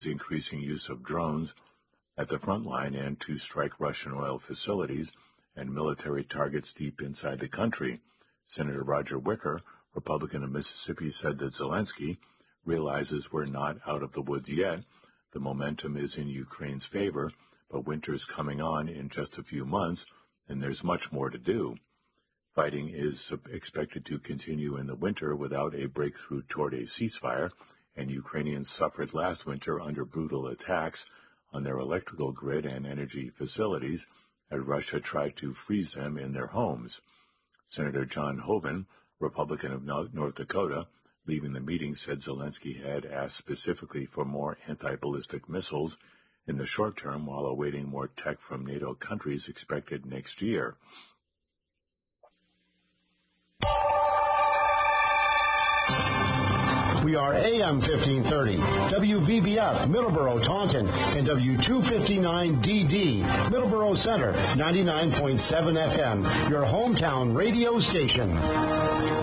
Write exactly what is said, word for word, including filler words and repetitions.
increasing use of drones at the front line and to strike Russian oil facilities and military targets deep inside the country. Senator Roger Wicker, Republican of Mississippi, said that Zelensky realizes we're not out of the woods yet. The momentum is in Ukraine's favor, but winter's coming on in just a few months, and there's much more to do. Fighting is expected to continue in the winter without a breakthrough toward a ceasefire, and Ukrainians suffered last winter under brutal attacks on their electrical grid and energy facilities as Russia tried to freeze them in their homes. Senator John Hoeven, Republican of North Dakota, leaving the meeting, said Zelensky had asked specifically for more anti-ballistic missiles in the short term while awaiting more tech from NATO countries expected next year. We are A M fifteen thirty, W V B F, Middleborough, Taunton, and W two fifty-nine D D, Middleborough Center, ninety-nine point seven F M, your hometown radio station.